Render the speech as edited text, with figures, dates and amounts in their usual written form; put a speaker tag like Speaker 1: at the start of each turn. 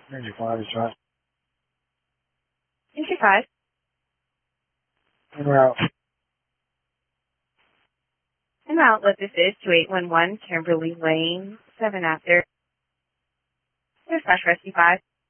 Speaker 1: Ranger 5 is right.
Speaker 2: Ranger 5.
Speaker 1: En route.
Speaker 2: En route, what this is, 2811 Kimberly Lane, 7 after. Dispatch Rescue 5.